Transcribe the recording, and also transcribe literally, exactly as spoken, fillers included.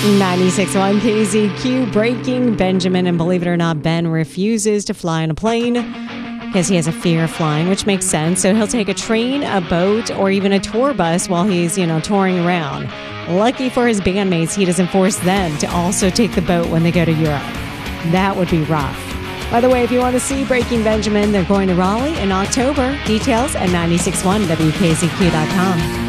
ninety-six point one K Z Q, breaking Benjamin. And believe it or not, Ben refuses to fly on a plane because he has a fear of flying, which makes sense. So he'll take a train, a boat, or even a tour bus while he's, you know, touring around. Lucky for his bandmates, he doesn't force them to also take the boat when they go to Europe. That would be rough. By the way, if you want to see Breaking Benjamin, they're going to Raleigh in October. Details at nine six one W K Z Q dot com.